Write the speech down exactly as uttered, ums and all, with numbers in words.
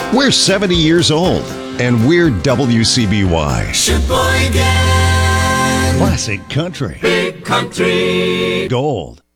We're seventy years old, and we're W C B Y. Sheboygan. Classic country. Big country. Gold.